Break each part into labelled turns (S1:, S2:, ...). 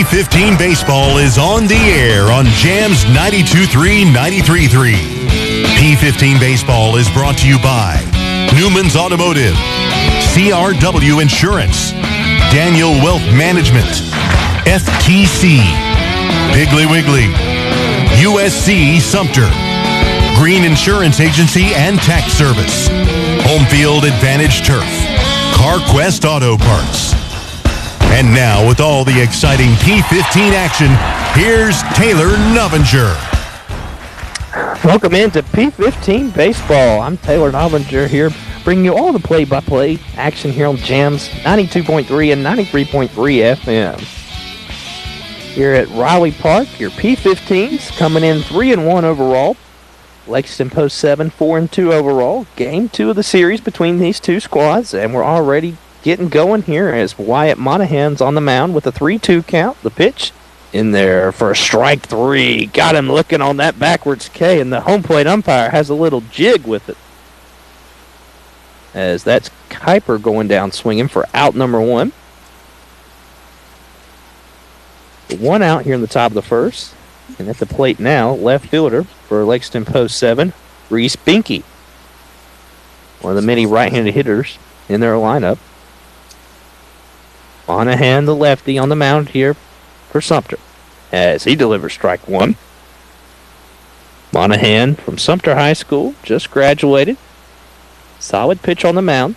S1: P15 Baseball is on the air on Jams 92.3, 93.3. P15 Baseball is brought to you by Newman's Automotive, CRW Insurance, Daniel Wealth Management, FTC, Piggly Wiggly, USC Sumter, Green Insurance Agency and Tax Service, Homefield Advantage Turf, CarQuest Auto Parts. And now, with all the exciting P15 action, here's Taylor Novinger.
S2: Welcome into P15 Baseball. I'm Taylor Novinger here, bringing you all the play-by-play action here on Jams 92.3 and 93.3 FM. Here at Riley Park, your P15s coming in 3-1 overall. Lexington Post 7, 4-2 overall. Game 2 of the series between these two squads, and we're already getting going here as Wyatt Monahan's on the mound with a 3-2 count. The pitch in there for a strike 3. Got him looking on that backwards K, and the home plate umpire has a little jig with it. As that's Kuiper going down swinging for out number 1. 1 out here in the top of the first. And at the plate now, left fielder for Lexington Post 7, Reese Binky. One of the many right-handed hitters in their lineup. Monahan, the lefty, on the mound here for Sumter as he delivers strike 1. Monahan from Sumter High School, just graduated. Solid pitch on the mound.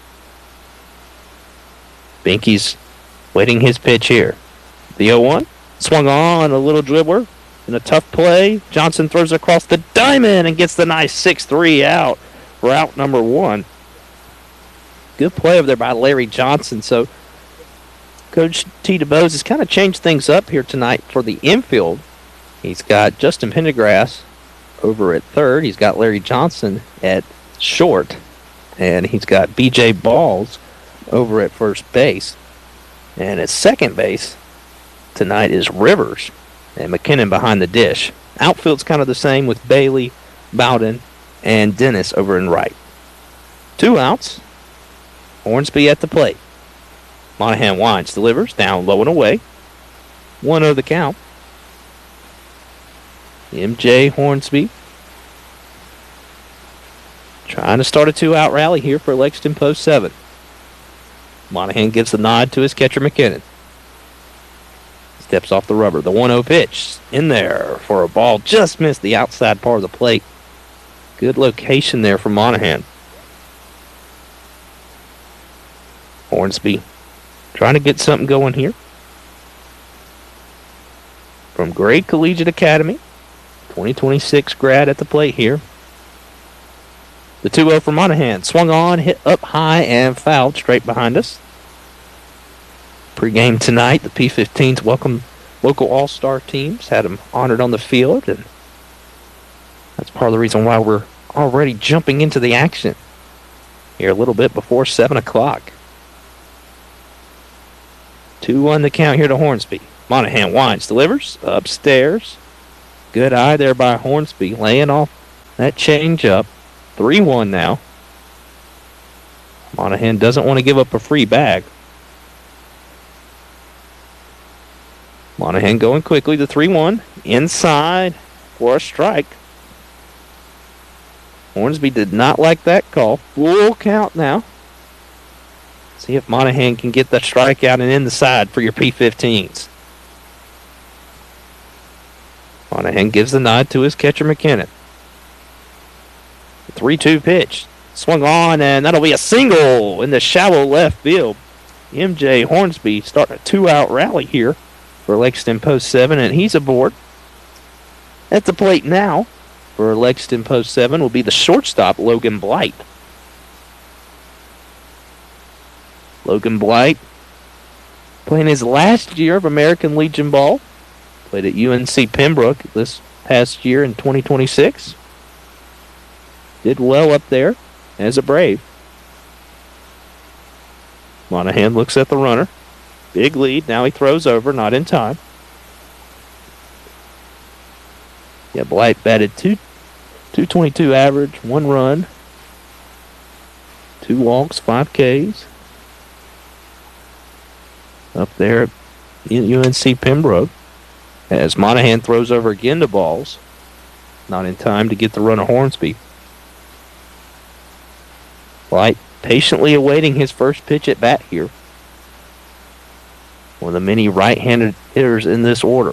S2: Binky's waiting his pitch here. The 0-1, swung on, a little dribbler, and a tough play. Johnson throws across the diamond and gets the nice 6-3 out for out number 1. Good play over there by Larry Johnson. So Coach T. DeBose has kind of changed things up here tonight for the infield. He's got Justin Pendergrass over at third. He's got Larry Johnson at short. And he's got B.J. Balls over at first base. And at second base tonight is Rivers and McKinnon behind the dish. Outfield's kind of the same with Bailey, Bowden, and Dennis over in right. 2 outs. Hornsby at the plate. Monahan winds, delivers, down low and away. 1-0 the count. MJ Hornsby trying to start a 2-out rally here for Lexington Post 7. Monahan gives the nod to his catcher McKinnon. Steps off the rubber. The 1-0 pitch in there for a ball. Just missed the outside part of the plate. Good location there for Monahan. Hornsby trying to get something going here. From Gray Collegiate Academy. 2026 grad at the plate here. The 2-0 for Monahan. Swung on, hit up high, and fouled straight behind us. Pre-game tonight, the P15s welcome local all-star teams. Had them honored on the field, and that's part of the reason why we're already jumping into the action here a little bit before 7 o'clock. 2-1 the count here to Hornsby. Monahan winds, delivers, upstairs. Good eye there by Hornsby, laying off that change-up. 3-1 now. Monahan doesn't want to give up a free bag. Monahan going quickly to 3-1. Inside for a strike. Hornsby did not like that call. Full count now. See if Monahan can get that strikeout and in the side for your P15s. Monahan gives the nod to his catcher McKinnon. 3-2 pitch. Swung on, and that'll be a single in the shallow left field. MJ Hornsby starting a 2-out rally here for Lexington Post 7, and he's aboard. At the plate now for Lexington Post 7 will be the shortstop, Logan Blight. Logan Blight playing his last year of American Legion ball. Played at UNC Pembroke this past year in 2026. Did well up there as a Brave. Monahan looks at the runner. Big lead. Now he throws over. Not in time. Yeah, Blight batted 222 average, 1 run, 2 walks, 5 Ks. Up there UNC Pembroke, as Monahan throws over again to Balls. Not in time to get the run of Hornsby. Light patiently awaiting his first pitch at bat here. One of the many right-handed hitters in this order.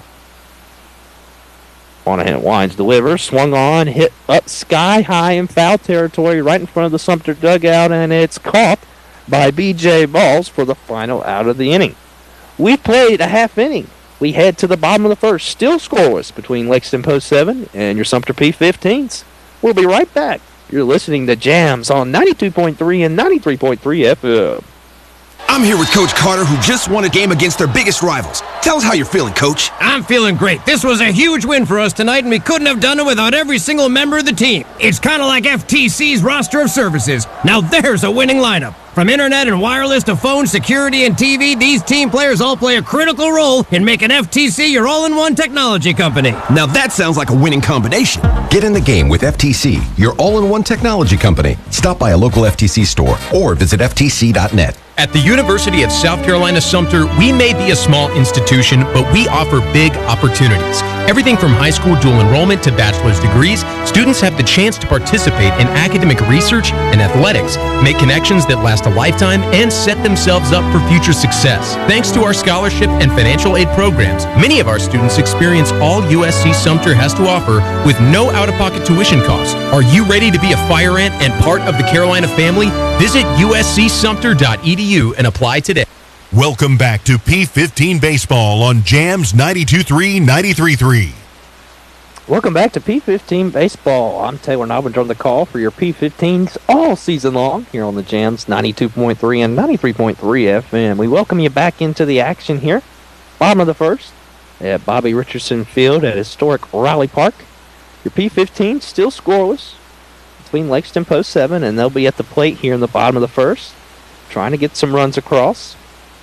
S2: Monahan winds, delivers, swung on, hit up sky high in foul territory right in front of the Sumter dugout, and it's caught by B.J. Balls for the final out of the inning. We played a half inning. We head to the bottom of the first, still scoreless between Lexington Post 7 and your Sumter P15s. We'll be right back. You're listening to Jams on 92.3 and 93.3 FM.
S3: I'm here with Coach Carter, who just won a game against their biggest rivals. Tell us how you're feeling, Coach.
S4: I'm feeling great. This was a huge win for us tonight, and we couldn't have done it without every single member of the team. It's kind of like FTC's roster of services. Now there's a winning lineup. From internet and wireless to phone, security, and TV, these team players all play a critical role in making FTC your all-in-one technology company.
S3: Now that sounds like a winning combination.
S5: Get in the game with FTC, your all-in-one technology company. Stop by a local FTC store or visit FTC.net.
S6: At the University of South Carolina Sumter, we may be a small institution, but we offer big opportunities. Everything from high school dual enrollment to bachelor's degrees, students have the chance to participate in academic research and athletics, make connections that last a lifetime, and set themselves up for future success. Thanks to our scholarship and financial aid programs, many of our students experience all USC Sumter has to offer with no out-of-pocket tuition costs. Are you ready to be a fire ant and part of the Carolina family? Visit uscsumter.edu and apply today.
S1: Welcome back to P15 Baseball on Jams 92.3, 93.3.
S2: Welcome back to P15 Baseball. I'm Taylor Nobbins on the call for your P15s all season long here on the Jams 92.3 and 93.3 FM. We welcome you back into the action here. Bottom of the first at Bobby Richardson Field at historic Riley Park. Your P15 still scoreless between Lexington Post 7, and they'll be at the plate here in the bottom of the first, trying to get some runs across.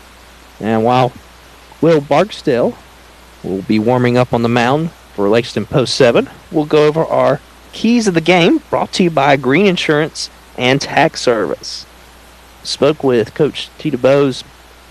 S2: And while Will Barksdale will be warming up on the mound for Lexington Post 7, we'll go over our keys of the game, brought to you by Green Insurance and Tax Service. Spoke with Coach Tita Bowes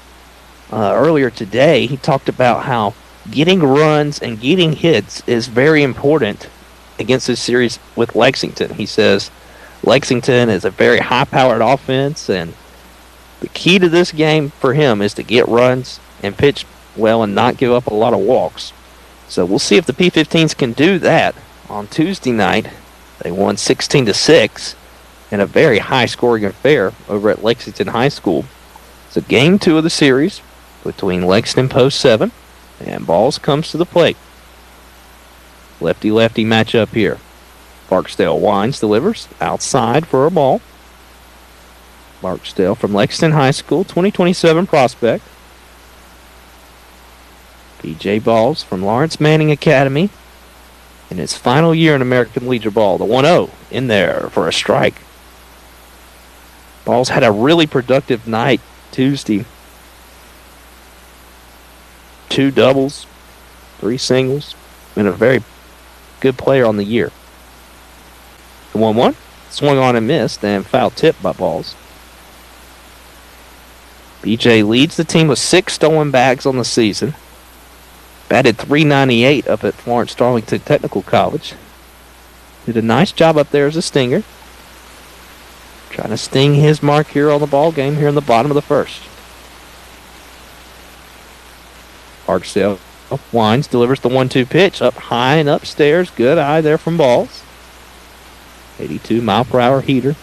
S2: earlier today. He talked about how getting runs and getting hits is very important against this series with Lexington. He says Lexington is a very high-powered offense, and the key to this game for him is to get runs and pitch well and not give up a lot of walks. So we'll see if the P15s can do that. On Tuesday night, they won 16-6 in a very high-scoring affair over at Lexington High School. So game 2 of the series between Lexington Post 7 and Balls comes to the plate. Lefty-lefty matchup here. Barksdale winds, delivers outside for a ball. Barksdale from Lexington High School, 2027 prospect. B.J. Balls from Lawrence Manning Academy in his final year in American Legion Ball. The 1-0 in there for a strike. Balls had a really productive night Tuesday. 2 doubles, 3 singles, and a very good player on the year. The 1-1 swung on and missed, and foul tip by Balls. BJ leads the team with 6 stolen bags on the season. Batted .398 up at Florence Darlington Technical College. Did a nice job up there as a stinger. Trying to sting his mark here on the ball game here in the bottom of the first. Barksdale winds, delivers the 1-2 pitch up high and upstairs. Good eye there from Balls. 82-mile-per-hour heater.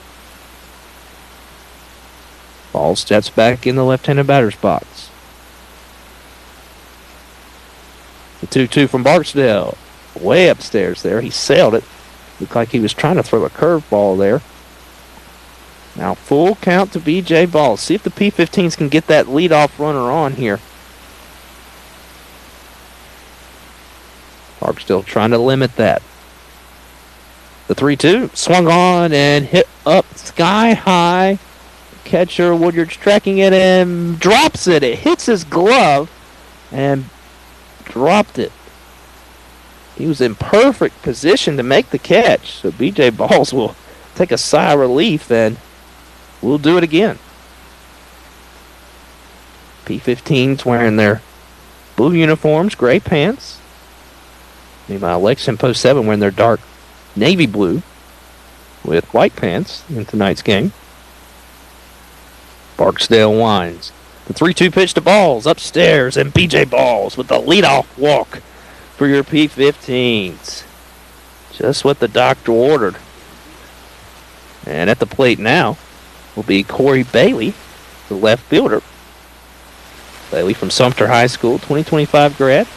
S2: Ball steps back in the left-handed batter's box. The 2-2 from Barksdale. Way upstairs there. He sailed it. Looked like he was trying to throw a curveball there. Now full count to B.J. Balls. See if the P15s can get that leadoff runner on here. Barksdale trying to limit that. The 3-2 swung on and hit up sky high. Catcher Woodyard's tracking it and drops it. It hits his glove and dropped it. He was in perfect position to make the catch. So B.J. Balls will take a sigh of relief and we'll do it again. P15's wearing their Blue uniforms, gray pants. Meanwhile, Lexington Post 7 wearing their dark navy blue with white pants in tonight's game. Barksdale winds. The 3-2 pitch to Balls upstairs, and B.J. Balls with the leadoff walk for your P15s. Just what the doctor ordered. And at the plate now will be Corey Bailey, the left fielder. Bailey from Sumter High School, 2025 grad.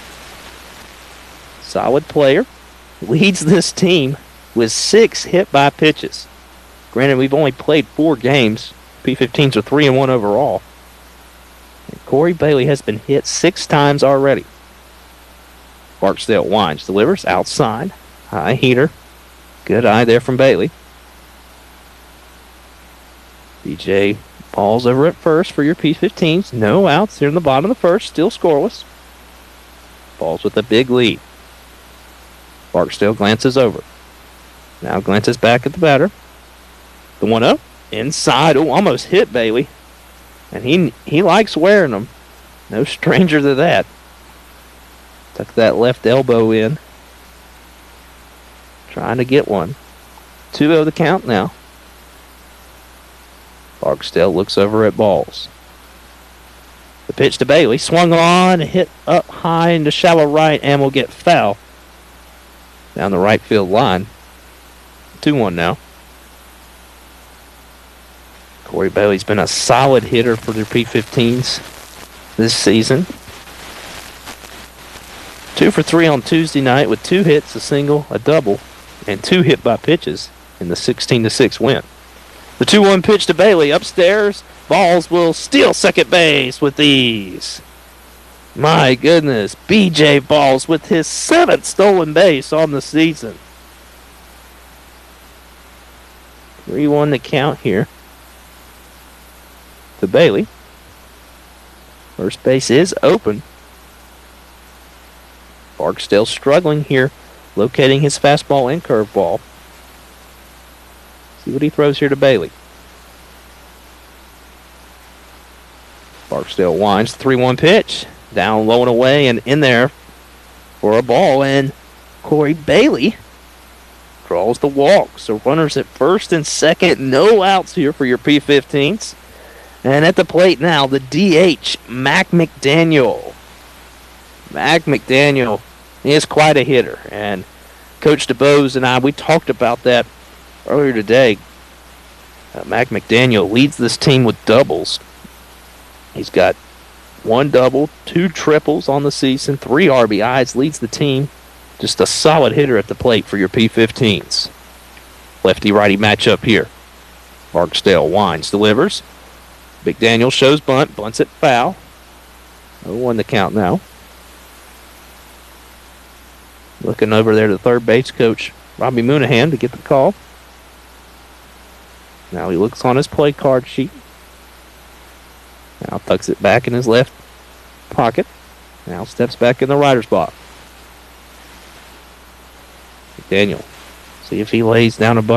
S2: Solid player. Leads this team with 6 hit-by pitches. Granted, we've only played 4 games. P15s are 3-1 overall. And Corey Bailey has been hit 6 times already. Barksdale winds, delivers outside. High heater. Good eye there from Bailey. B.J. Balls over at first for your P15s. No outs here in the bottom of the first. Still scoreless. Balls with a big lead. Barksdale glances over. Now glances back at the batter. The 1-0. Inside. Oh, almost hit Bailey. And he likes wearing them. No stranger to that. Tuck that left elbow in. Trying to get one. 2-0 the count now. Barksdale looks over at Balls. The pitch to Bailey. Swung on, hit up high into shallow right, and will get foul down the right field line. 2-1 now. Corey Bailey's been a solid hitter for their P15s this season. 2 for 3 on Tuesday night with 2 hits, a single, a double, and 2 hit by pitches in the 16-6 win. The 2-1 pitch to Bailey upstairs. Balls will steal second base with ease. My goodness, B.J. Balls with his 7th stolen base on the season. 3-1 to count here to Bailey. First base is open. Barksdale struggling here, locating his fastball and curveball. See what he throws here to Bailey. Barksdale winds, 3-1 pitch. Down low and away and in there for a ball. And Corey Bailey draws the walk. So runners at first and second. No outs here for your P15s. And at the plate now, the DH, Mac McDaniel. Mac McDaniel is quite a hitter. And Coach DeBose and I, we talked about that earlier today. Mac McDaniel leads this team with doubles. He's got 1 double, 2 triples on the season, 3 RBIs, leads the team. Just a solid hitter at the plate for your P15s. Lefty-righty matchup here. Barksdale winds, delivers. McDaniel shows bunt, bunts it foul. 0-1 the count now. Looking over there to the third base coach, Robbie Moonahan, to get the call. Now he looks on his play card sheet. Now tucks it back in his left pocket. Now steps back in the rider's box. McDaniel, see if he lays down a bunt.